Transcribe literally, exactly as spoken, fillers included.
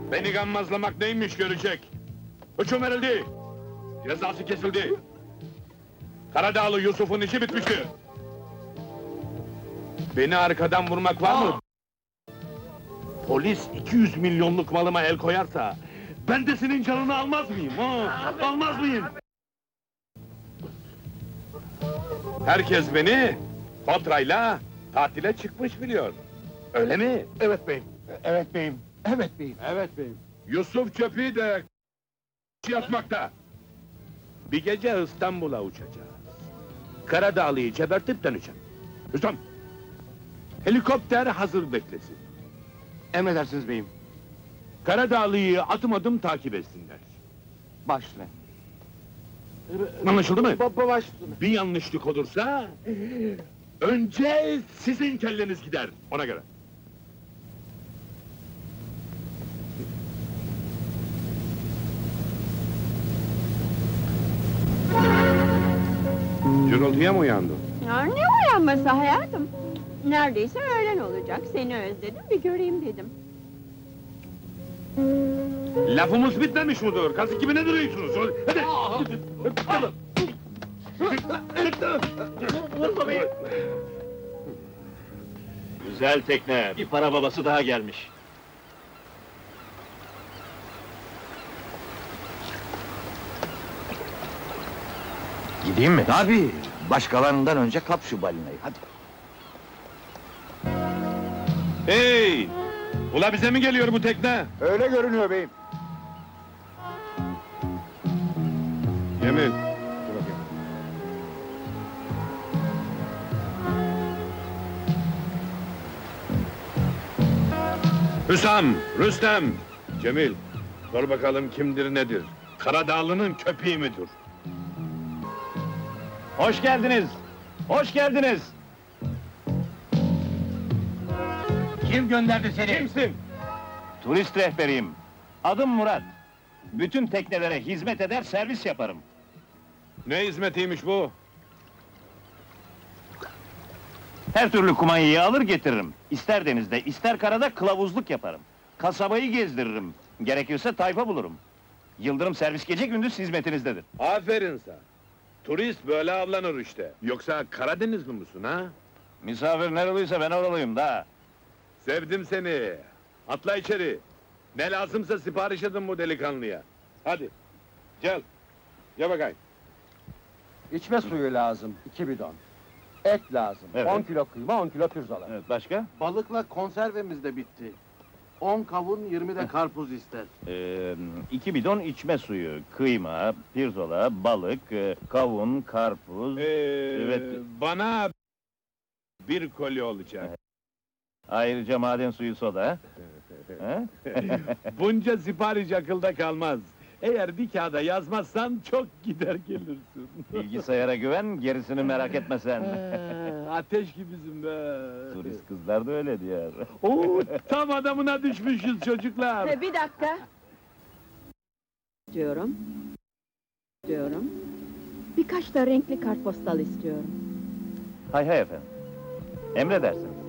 Beni gammazlamak neymiş görecek. Hüküm verildi. Cezası kesildi. Karadağlı Yusuf'un işi bitmiştir. Beni arkadan vurmak var mı? Polis iki yüz milyonluk malıma el koyarsa... ...ben de senin canını almaz mıyım, ha? Almaz mıyım? Herkes beni... ...kontrayla tatile çıkmış biliyor. Öyle mi? Evet beyim. Evet beyim. Evet beyim. Evet beyim. Yusuf Çöpü de... ...yatmakta. Bir gece İstanbul'a uçacağız. Karadağlı'yı gebertip döneceğim. Hüsam! Helikopter hazır beklesin. Emredersiniz beyim. Karadağlı'yı adım adım takip etsinler. Başla. Anlaşıldı mı? Baba başla. Bir yanlışlık olursa... ...önce sizin kelleniz gider, ona göre. Gürültüye mi uyandın? Ya ne uyanması hayatım? Neredeyse öğlen olacak, seni özledim, bir göreyim dedim. Lafımız bitmemiş midir? Kazık gibi ne duruyorsunuz? Hadi! Güzel tekne, bir para babası daha gelmiş. Gideyim mi? Tabii. Başkalarından önce kap şu balinayı, hadi. Hey! Ula bize mi geliyor bu tekne? Öyle görünüyor beyim. Yemin. Hüsam, Rüstem, Cemil, sor bakalım kimdir nedir? Karadağlı'nın köpeği midir? Hoş geldiniz! Hoş geldiniz! Kim gönderdi seni? Kimsin? Turist rehberiyim. Adım Murat. Bütün teknelere hizmet eder, servis yaparım. Ne hizmetiymiş bu? Her türlü kumanyayı alır getiririm. İster denizde, ister karada kılavuzluk yaparım. Kasabayı gezdiririm. Gerekirse tayfa bulurum. Yıldırım servis gece gündüz hizmetinizdedir. Aferin sana! Turist böyle avlanır işte. Yoksa Karadenizli misin ha? Misafir nereliyse ben oralıyım da. Sevdim seni! Atla içeri! Ne lazımsa sipariş edin bu delikanlıya. Hadi, gel! Gel bakayım. İçme suyu lazım, iki bidon. Et lazım, Evet. on kilo kıyma, on kilo pirzola. Evet, başka? Balıkla konservemiz de bitti. On kavun, yirmi de karpuz ister. Ee, iki bidon içme suyu, kıyma, pirzola, balık, e, kavun, karpuz... Ee, Evet. Bana... ...bir kolye olacak. Ayrıca maden suyu soda. Ha? Bunca sipariş akılda kalmaz. Eğer bir kağıda yazmazsan çok gider gelirsin. Bilgisayara güven, gerisini merak etme sen. Ha, ateş gibisin be! Turist kızlar da öyle diyor. Oo, tam adamına düşmüşüz çocuklar! Ve bir dakika! Diyorum... Diyorum... Birkaç da renkli kartpostal istiyorum. Hay hay efendim. Emredersiniz.